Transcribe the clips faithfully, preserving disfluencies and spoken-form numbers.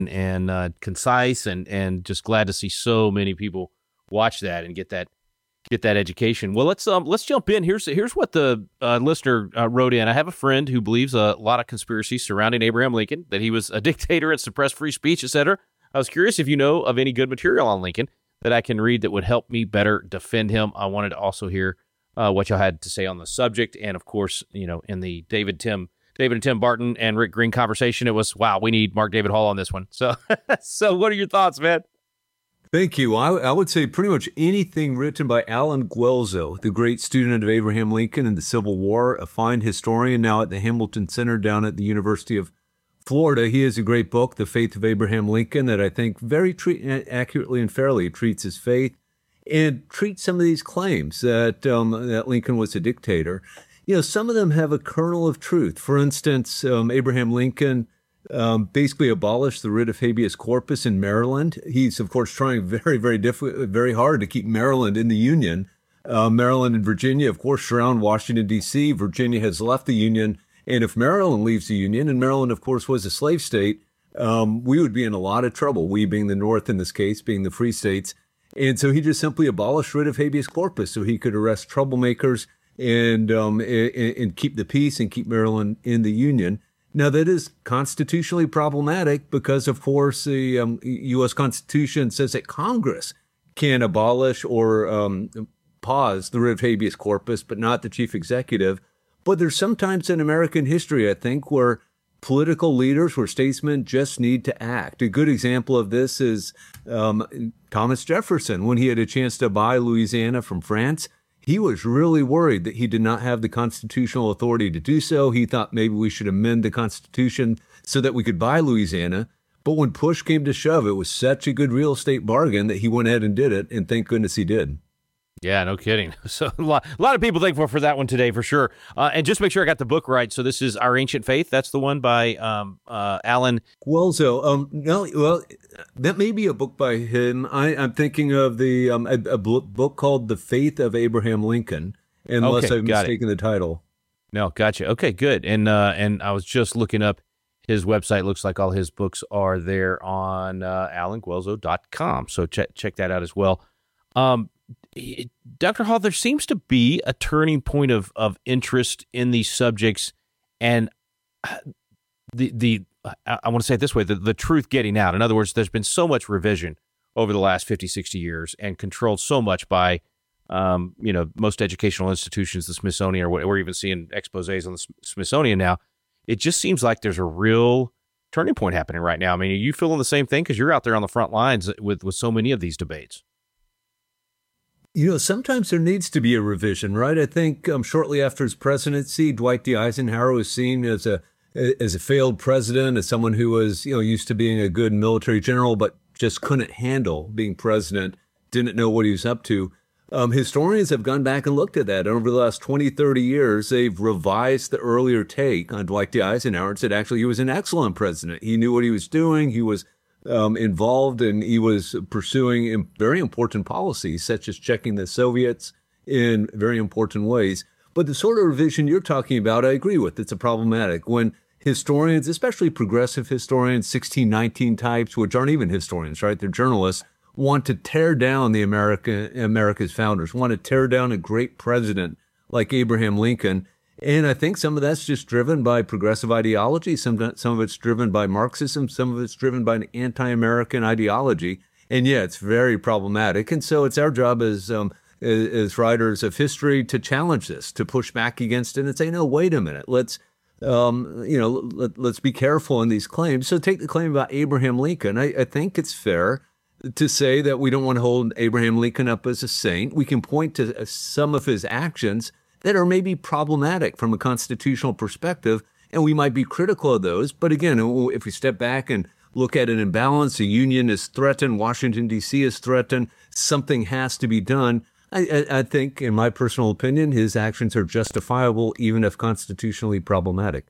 and uh, concise, and and just glad to see so many people watch that and get that get that education. Well, let's um let's jump in. Here's here's what the uh, listener uh, wrote in. I have a friend who believes a lot of conspiracies surrounding Abraham Lincoln, that he was a dictator and suppressed free speech, et cetera. I was curious if you know of any good material on Lincoln that I can read that would help me better defend him. I wanted to also hear uh, what y'all had to say on the subject, and of course, you know, in the David Tim. David and Tim Barton and Rick Green conversation, it was, wow, we need Mark David Hall on this one. So, so what are your thoughts, man? Thank you. I, I would say pretty much anything written by Alan Guelzo, the great student of Abraham Lincoln and the Civil War, a fine historian now at the Hamilton Center down at the University of Florida. He has a great book, The Faith of Abraham Lincoln, that I think very treat, accurately and fairly treats his faith and treats some of these claims that um, that Lincoln was a dictator. You know, some of them have a kernel of truth. For instance, um, Abraham Lincoln um, basically abolished the writ of habeas corpus in Maryland. He's, of course, trying very, very diff- very hard to keep Maryland in the Union. Uh, Maryland and Virginia, of course, surround Washington, D C Virginia has left the Union. And if Maryland leaves the Union, and Maryland, of course, was a slave state, um, we would be in a lot of trouble, we being the North in this case, being the free states. And so he just simply abolished writ of habeas corpus so he could arrest troublemakers and um, and, and keep the peace and keep Maryland in the Union. Now, that is constitutionally problematic because, of course, the um, U S Constitution says that Congress can abolish or um, pause the writ of habeas corpus, but not the chief executive. But there's sometimes in American history, I think, where political leaders, where statesmen just need to act. A good example of this is um, Thomas Jefferson. When he had a chance to buy Louisiana from France, he was really worried that he did not have the constitutional authority to do so. He thought maybe we should amend the Constitution so that we could buy Louisiana. But when push came to shove, it was such a good real estate bargain that he went ahead and did it, and thank goodness he did. Yeah, no kidding. So a lot, a lot of people thankful for that one today, for sure. Uh, and just make sure I got the book right. So this is Our Ancient Faith. That's the one by um, uh, Alan Guelzo. Um, no, well, that may be a book by him. I, I'm thinking of the um, a, a book called The Faith of Abraham Lincoln, unless okay, I've mistaken it. the title. No, gotcha. Okay, good. And uh, and I was just looking up his website. Looks like all his books are there on uh, alan guelzo dot com. So check check that out as well. Um, Doctor Hall, there seems to be a turning point of, of interest in these subjects, and the the I want to say it this way, the, the truth getting out. In other words, there's been so much revision over the last fifty, sixty years and controlled so much by, um, you know, most educational institutions, the Smithsonian, or what, we're even seeing exposés on the Smithsonian now. It just seems like there's a real turning point happening right now. I mean, are you feeling the same thing? Because you're out there on the front lines with, with so many of these debates. You know, sometimes there needs to be a revision, right? I think um, shortly after his presidency, Dwight D. Eisenhower was seen as a as a failed president, as someone who was, you know, used to being a good military general, but just couldn't handle being president, didn't know what he was up to. Um, historians have gone back and looked at that. And over the last twenty, thirty years, they've revised the earlier take on Dwight D. Eisenhower and said, actually, he was an excellent president. He knew what he was doing. He was Um, involved, and he was pursuing very important policies, such as checking the Soviets in very important ways. But the sort of revision you're talking about, I agree with. It's a problematic. When historians, especially progressive historians, sixteen nineteen types, which aren't even historians, right? They're journalists, want to tear down the America, America's founders, want to tear down a great president like Abraham Lincoln. And I think some of that's just driven by progressive ideology. Some, some of it's driven by Marxism. Some of it's driven by an anti-American ideology. And yeah, it's very problematic. And so it's our job as, um, as, as writers of history to challenge this, to push back against it and say, no, wait a minute. Let's, um, you know, let, let's be careful in these claims. So take the claim about Abraham Lincoln. I, I think it's fair to say that we don't want to hold Abraham Lincoln up as a saint. We can point to some of his actions that are maybe problematic from a constitutional perspective, and we might be critical of those. But again, if we step back and look at an imbalance, the Union is threatened, Washington, D C is threatened, something has to be done. I, I, I think, in my personal opinion, his actions are justifiable, even if constitutionally problematic.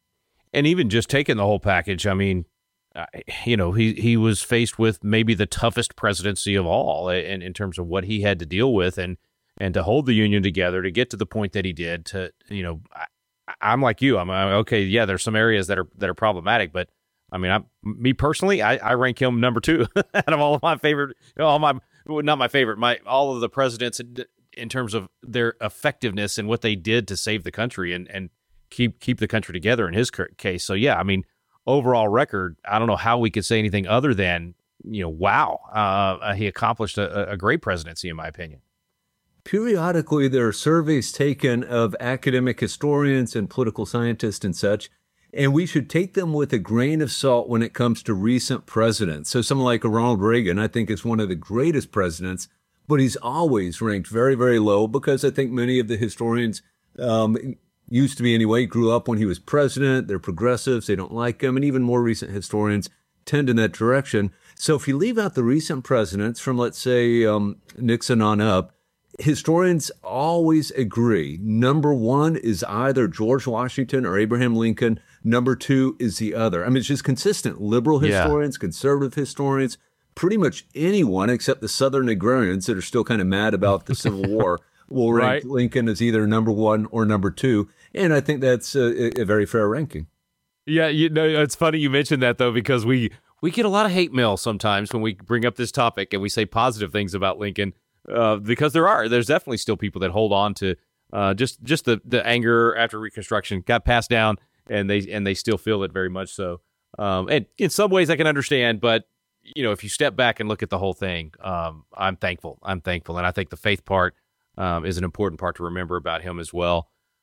And even just taking the whole package, I mean, uh, you know, he, he was faced with maybe the toughest presidency of all in, in terms of what he had to deal with, and and to hold the Union together, to get to the point that he did, to, you know, I, I'm like you. I'm uh, okay. Yeah, there's some areas that are that are problematic, but I mean, I, me personally, I, I rank him number two out of all of my favorite, all my, well, not my favorite, my all of the presidents in, in terms of their effectiveness and what they did to save the country and, and keep keep the country together in his case. So, yeah, I mean, overall record, I don't know how we could say anything other than, you know, wow, uh, he accomplished a, a great presidency, in my opinion. Periodically, there are surveys taken of academic historians and political scientists and such, and we should take them with a grain of salt when it comes to recent presidents. So someone like Ronald Reagan, I think, is one of the greatest presidents, but he's always ranked very, very low because I think many of the historians, um, used to be anyway, grew up when he was president. They're progressives. They don't like him. And even more recent historians tend in that direction. So if you leave out the recent presidents from, let's say, um, Nixon on up, historians always agree. Number one is either George Washington or Abraham Lincoln. Number two is the other. I mean, it's just consistent. Liberal historians, yeah. conservative historians, pretty much anyone except the Southern agrarians that are still kind of mad about the Civil War will rank right. Lincoln as either number one or number two. And I think that's a, a very fair ranking. Yeah, you know, it's funny you mentioned that, though, because we, we get a lot of hate mail sometimes when we bring up this topic and we say positive things about Lincoln. Uh, because there are, there's definitely still people that hold on to uh, just just the, the anger after Reconstruction got passed down, and they and they still feel it very much so. Um, and in some ways, I can understand, but you know, if you step back and look at the whole thing, um, I'm thankful. I'm thankful, and I think the faith part um, is an important part to remember about him as well.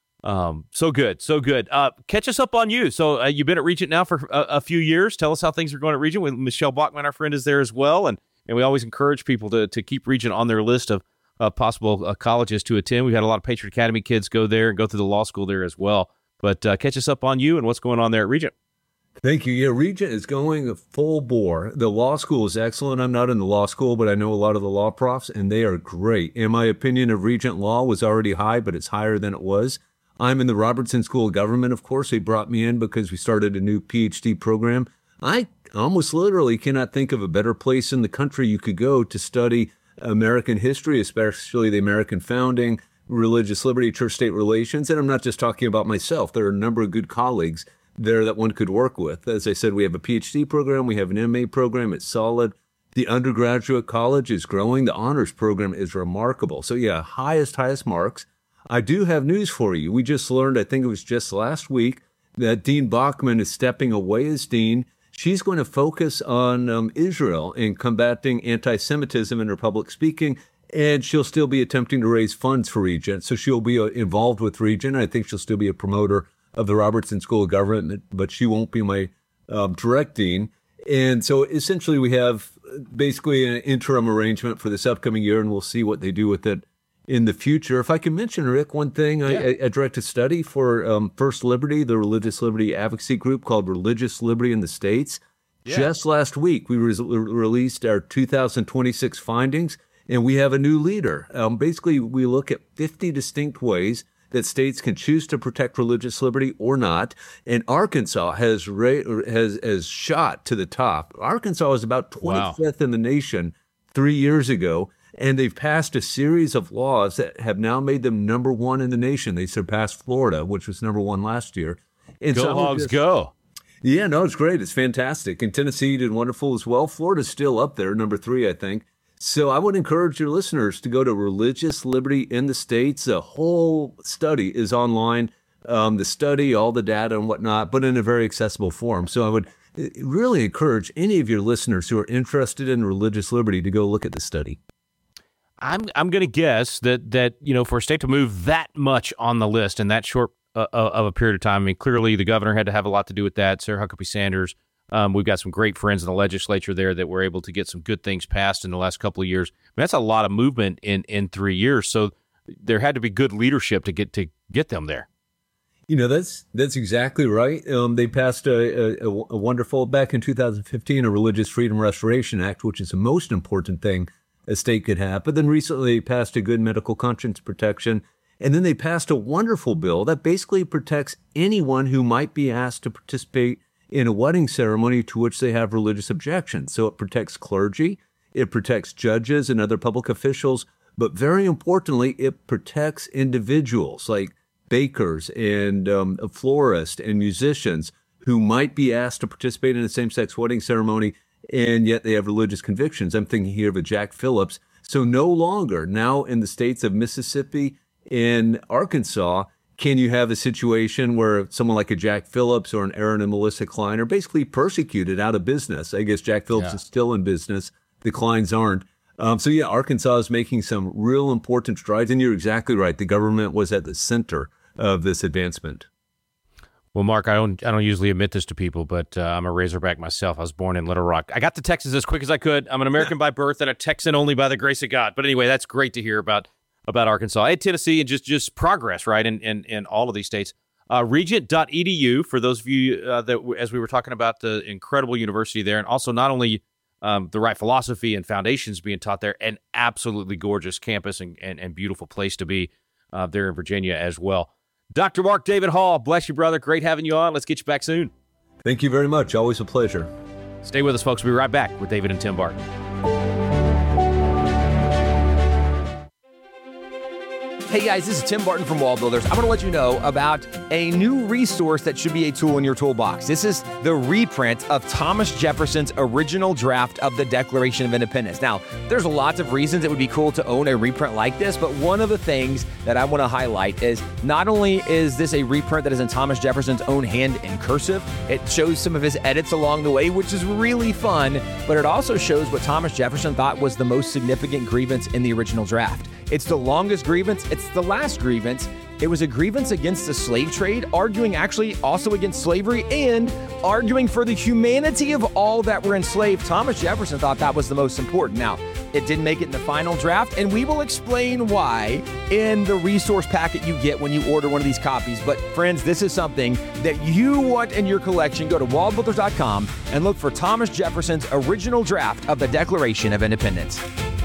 Um, so good, so good. Uh, catch us up on you. So uh, you've been at Regent now for a, a few years. Tell us how things are going at Regent. With Michelle Bachman, our friend, is there as well, and. And we always encourage people to to keep Regent on their list of uh, possible uh, colleges to attend. We've had a lot of Patriot Academy kids go there and go through the law school there as well. But uh, catch us up on you and what's going on there at Regent. Thank you. Yeah, Regent is going full bore. The law school is excellent. I'm not in the law school, but I know a lot of the law profs, and they are great. And my opinion of Regent Law was already high, but it's higher than it was. I'm in the Robertson School of Government, of course. They brought me in because we started a new P H D program. I almost literally cannot think of a better place in the country you could go to study American history, especially the American founding, religious liberty, church-state relations. And I'm not just talking about myself. There are a number of good colleagues there that one could work with. As I said, we have a P H D program. We have an M A program. It's solid. The undergraduate college is growing. The honors program is remarkable. So, yeah, highest, highest marks. I do have news for you. We just learned, I think it was just last week, that Dean Bachman is stepping away as dean. She's going to focus on um, Israel and combating anti-Semitism in her public speaking, and she'll still be attempting to raise funds for Regent. So she'll be uh, involved with Regent. I think she'll still be a promoter of the Robertson School of Government, but she won't be my um, direct dean. And so essentially we have basically an interim arrangement for this upcoming year, and we'll see what they do with it in the future. If I can mention, Rick, one thing, yeah. I, I direct a study for um, First Liberty, the religious liberty advocacy group called Religious Liberty in the States. Yeah. Just last week, we re- released our two thousand twenty-six findings, and we have a new leader. Um, basically, we look at fifty distinct ways that states can choose to protect religious liberty or not. And Arkansas has ra- has has shot to the top. Arkansas was about twenty-fifth wow. in the nation three years ago. And they've passed a series of laws that have now made them number one in the nation. They surpassed Florida, which was number one last year. And go, Hogs, just, go. Yeah, no, it's great. It's fantastic. And Tennessee did wonderful as well. Florida's still up there, number three, I think. So I would encourage your listeners to go to Religious Liberty in the States. The whole study is online, um, the study, all the data and whatnot, but in a very accessible form. So I would really encourage any of your listeners who are interested in religious liberty to go look at the study. I'm I'm going to guess that that you know for a state to move that much on the list in that short uh, of a period of time. I mean, clearly the governor had to have a lot to do with that. Sarah Huckabee Sanders. Um, we've got some great friends in the legislature there that were able to get some good things passed in the last couple of years. I mean, that's a lot of movement in in three years. So there had to be good leadership to get to get them there. You know, that's that's exactly right. Um, they passed a, a, a wonderful back in two thousand fifteen a Religious Freedom Restoration Act, which is the most important thing a state could have. But then recently they passed a good medical conscience protection. And then they passed a wonderful bill that basically protects anyone who might be asked to participate in a wedding ceremony to which they have religious objections. So it protects clergy, it protects judges and other public officials, but very importantly, it protects individuals like bakers and um, florists and musicians who might be asked to participate in a same-sex wedding ceremony, and yet they have religious convictions. I'm thinking here of a Jack Phillips. So no longer, now in the states of Mississippi and Arkansas, can you have a situation where someone like a Jack Phillips or an Aaron and Melissa Klein are basically persecuted out of business? I guess Jack Phillips Yeah. is still in business. The Kleins aren't. Um, so yeah, Arkansas is making some real important strides. And you're exactly right. The government was at the center of this advancement. Well, Mark, I don't I don't usually admit this to people, but uh, I'm a Razorback myself. I was born in Little Rock. I got to Texas as quick as I could. I'm an American by birth and a Texan only by the grace of God. But anyway, that's great to hear about about Arkansas and Tennessee and just just progress, right, in in, in all of these states. Uh, regent dot e d u for those of you uh, that, as we were talking about, the incredible university there, and also not only um, the right philosophy and foundations being taught there, an absolutely gorgeous campus and, and, and beautiful place to be uh, there in Virginia as well. Doctor Mark David Hall, bless you, brother. Great having you on. Let's get you back soon. Thank you very much. Always a pleasure. Stay with us, folks. We'll be right back with David and Tim Barton. Hey guys, this is Tim Barton from Wall Builders. I want to let you know about a new resource that should be a tool in your toolbox. This is the reprint of Thomas Jefferson's original draft of the Declaration of Independence. Now, there's lots of reasons it would be cool to own a reprint like this, but one of the things that I want to highlight is not only is this a reprint that is in Thomas Jefferson's own hand in cursive, it shows some of his edits along the way, which is really fun, but it also shows what Thomas Jefferson thought was the most significant grievance in the original draft. It's the longest grievance. It's the last grievance. It was a grievance against the slave trade, arguing actually also against slavery and arguing for the humanity of all that were enslaved. Thomas Jefferson thought that was the most important. Now, it didn't make it in the final draft, and we will explain why in the resource packet you get when you order one of these copies. But friends, this is something that you want in your collection. Go to wall builders dot com and look for Thomas Jefferson's original draft of the Declaration of Independence.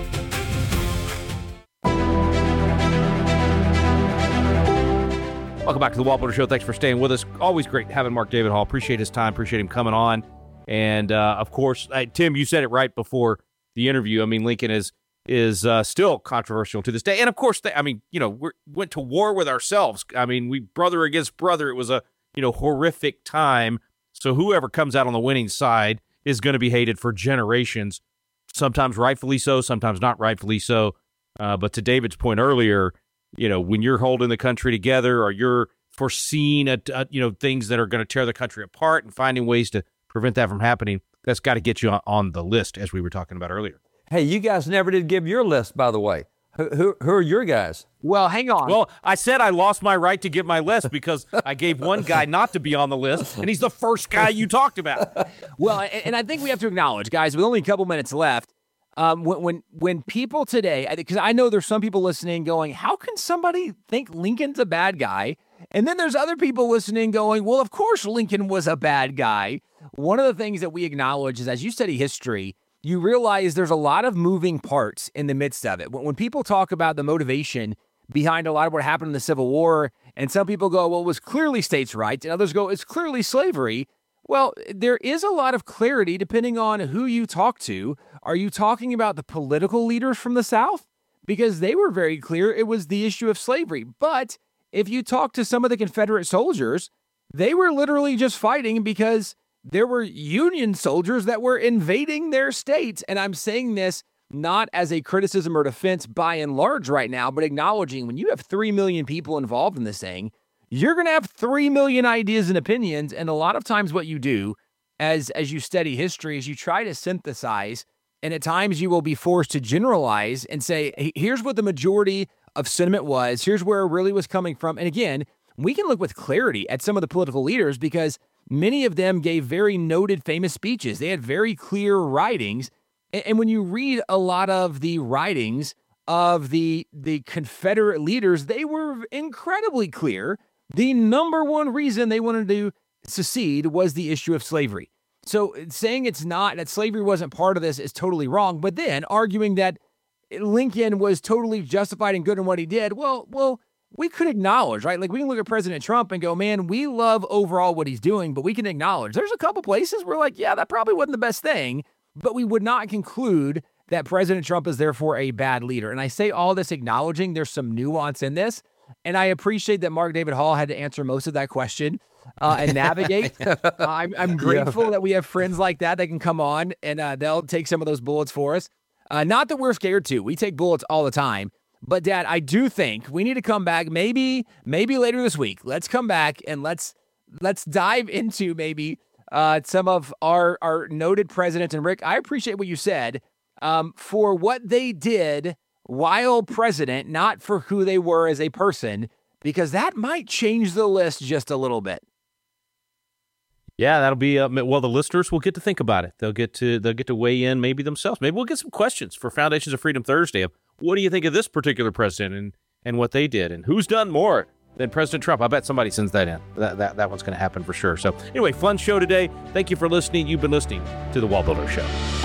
Welcome back to the Wall Builder Show. Thanks for staying with us. Always great having Mark David Hall. Appreciate his time. Appreciate him coming on. And, uh, of course, uh, Tim, you said it right before the interview. I mean, Lincoln is is uh, still controversial to this day. And, of course, they, I mean, you know, we went to war with ourselves. I mean, we brother against brother. It was a, you know, horrific time. So whoever comes out on the winning side is going to be hated for generations, sometimes rightfully so, sometimes not rightfully so. Uh, but to David's point earlier, you know, when you're holding the country together or you're foreseeing, a, a, you know, things that are going to tear the country apart and finding ways to prevent that from happening, that's got to get you on, on the list, as we were talking about earlier. Hey, you guys never did give your list, by the way. Who, who, who are your guys? Well, hang on. Well, I said I lost my right to give my list because I gave one guy not to be on the list, and he's the first guy you talked about. Well, and, and I think we have to acknowledge, guys, with only a couple minutes left, Um, when, when when people today, because I know there's some people listening going, how can somebody think Lincoln's a bad guy? And then there's other people listening going, well, of course Lincoln was a bad guy. One of the things that we acknowledge is as you study history, you realize there's a lot of moving parts in the midst of it. When, when people talk about the motivation behind a lot of what happened in the Civil War, and some people go, well, it was clearly states' rights, and others go, it's clearly slavery. Well, there is a lot of clarity depending on who you talk to. Are you talking about the political leaders from the South? Because they were very clear it was the issue of slavery. But if you talk to some of the Confederate soldiers, they were literally just fighting because there were Union soldiers that were invading their states. And I'm saying this not as a criticism or defense by and large right now, but acknowledging when you have three million people involved in this thing, you're going to have three million ideas and opinions. And a lot of times what you do as, as you study history is you try to synthesize, and at times you will be forced to generalize and say, hey, here's what the majority of sentiment was. Here's where it really was coming from. And again, we can look with clarity at some of the political leaders because many of them gave very noted, famous speeches. They had very clear writings. And, and when you read a lot of the writings of the, the Confederate leaders, they were incredibly clear. The number one reason they wanted to secede was the issue of slavery. So saying it's not, that slavery wasn't part of this is totally wrong. But then arguing that Lincoln was totally justified and good in what he did, well, well, we could acknowledge, right? Like we can look at President Trump and go, man, we love overall what he's doing, but we can acknowledge there's a couple places where like, yeah, that probably wasn't the best thing, but we would not conclude that President Trump is therefore a bad leader. And I say all this acknowledging there's some nuance in this. And I appreciate that Mark David Hall had to answer most of that question. uh, and navigate. uh, I'm, I'm grateful yeah. that we have friends like that that can come on and uh, they'll take some of those bullets for us. Uh, not that we're scared to. We take bullets all the time. But, Dad, I do think we need to come back maybe maybe later this week. Let's come back and let's let's dive into maybe uh, some of our, our noted presidents. And, Rick, I appreciate what you said um, for what they did while president, not for who they were as a person, because that might change the list just a little bit. Yeah, that'll be uh, well. The listeners will get to think about it. They'll get to they'll get to weigh in maybe themselves. Maybe we'll get some questions for Foundations of Freedom Thursday. Of what do you think of this particular president and, and what they did, and who's done more than President Trump? I bet somebody sends that in. That that, that one's going to happen for sure. So anyway, fun show today. Thank you for listening. You've been listening to the Wall Builder Show.